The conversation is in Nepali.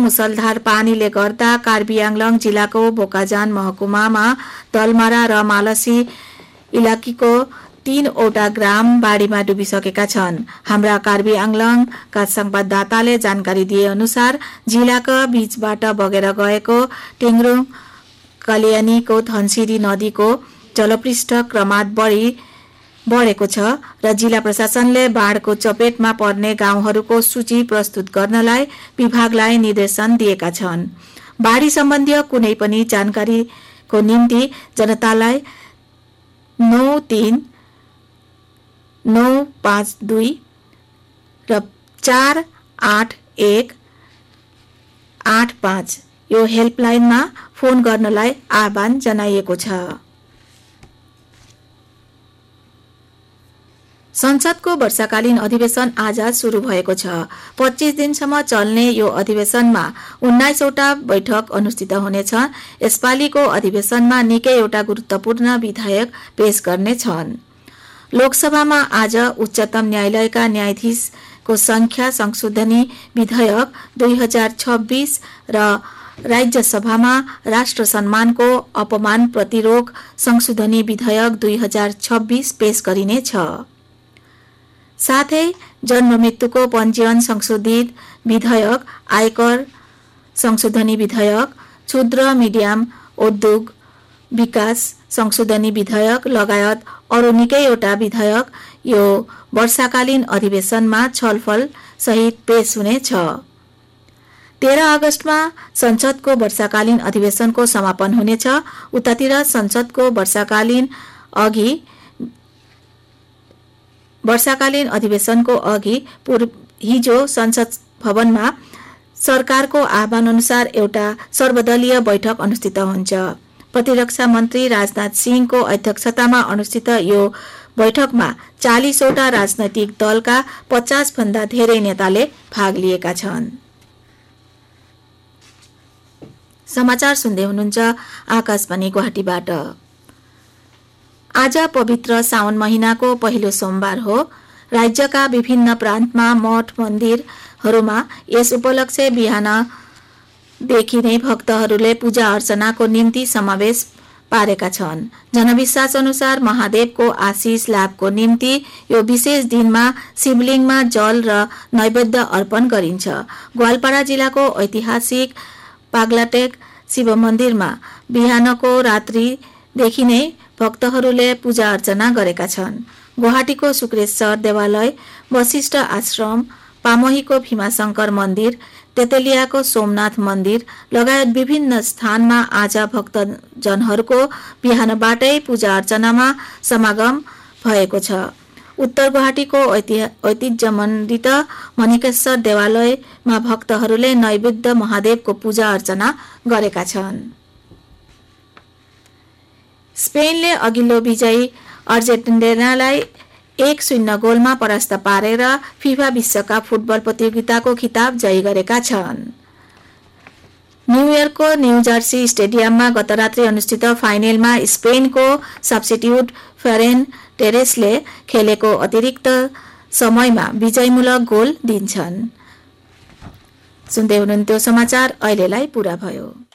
मुसलधार पानीले गर्दा कार्बी आंगलङ जिल्लाको बोकाजान महकुमामा दलमरा र मालसी इलाकीको 3वटा ग्राम बाढीमा डुबिसकेका छन्। हाम्रा कार्बी आंगलङका संवाददाताले जानकारी दिए अनुसार जिल्लाका बीचबाट बगेर गएको टेङ्ग्रो कल्याणीको धनसिरी नदीको जलपृष्ठ क्रमात् बढेको छ र जिल्ला प्रशासनले बाढको चपेटमा पर्ने गाउँहरूको सूची प्रस्तुत गर्नलाई विभागलाई निर्देशन दिएका छन्। बाढी सम्बन्धी कुनै पनि जानकारीको निम्ति जनतालाई 93-952 र 48185 यो हेल्पलाइनमा फोन गर्नलाई आह्वान जनाइएको छ। संसदको वर्षाकालीन अधिवेशन आज सुरु भएको छ। 25 दिनसम्म चल्ने यो अधिवेशनमा 19वटा बैठक अनुष्ठित हुनेछ। यसपालिको अधिवेशनमा निकैवटा गुरुत्वपूर्ण विधेयक पेश गर्ने छन्। लोकसभामा आज उच्चतम न्यायालयका न्यायाधीशको संख्या संशोधनी विधेयक 2026 र राज्यसभामा राष्ट्र सम्मानको अपमान प्रतिरोध संशोधनी विधेयक 2026 पेश गरिनेछ। साथै जन्म मृत्युको पञ्जीयन संशोधित विधेयक, आयकर संशोधनी विधेयक, क्षुद्र मिडियम उद्योग विकास संशोधनी विधेयक लगायत अरू निकैवटा विधेयक यो वर्षाकालीन अधिवेशनमा छलफल सहित पेश हुनेछ। 13 अगस्तमा संसदको वर्षाकालीन अधिवेशनको समापन हुनेछ। उतातिर संसदको वर्षाकालीन अधिवेशनको अघि हिजो संसद भवनमा सरकारको आह्वान अनुसार एउटा सर्वदलीय बैठक अनुष्ठित हुन्छ। प्रतिरक्षा मन्त्री राजनाथ सिंहको अध्यक्षतामा अनुष्ठित यो बैठकमा 40वटा राजनैतिक दलका 50 भन्दा धेरै नेताले भाग लिएका छन्। समाचार सुन्दै हुनुहुन्छ आकाशवाणी गुवाहाटीबाट। आज पवित्र साउन महिनाको पहिलो सोमबार हो। राज्यका विभिन्न प्रान्तमा मठ मन्दिरहरूमा यस उपलक्ष्य बिहानदेखि नै भक्तहरूले पूजा अर्चनाको निम्ति समावेश पारेका छन्। जनविश्वास अनुसार महादेवको आशीष लाभको निम्ति यो विशेष दिनमा शिवलिङमा जल र नैवेद्य अर्पण गरिन्छ। ग्वालपारा जिल्लाको ऐतिहासिक पागलाटेक शिव मन्दिरमा बिहानको रात्रिदेखि नै भक्तहरूले पूजा अर्चना गरेका छन्। गुवाहाटीको शुक्रेश्वर देवालय, वशिष्ठ आश्रम, पामहीको भीमाशंकर मन्दिर, तेतेलियाको सोमनाथ मन्दिर लगायत विभिन्न स्थानमा आज भक्तजनहरूको बिहानबाटै पूजा अर्चनामा समागम भएको छ। उत्तर गुवाहाटीको ऐतिह्यमण्डित मणिकेश्वर देवालयमा भक्तहरूले नैवेद्य महादेवको पूजा अर्चना गरेका छन्। स्पेनले अघिल्लो विजयी अर्जेन्टिनालाई 1-0 गोलमा परास्त पारेर फिफा विश्वकप फुटबल प्रतियोगिताको खिताब जय गरेका छन्। न्युयोर्कको न्यू जर्सी स्टेडियममा गत रात्रि अनुष्ठित फाइनलमा स्पेनको सब्स्टिट्युट फेरेन टेरेसले खेलेको अतिरिक्त समयमा विजयमूलक गोल दिन्छन्। सुन्दै हुनुहुन्थ्यो समाचार, अहिलेलाई पूरा भयो।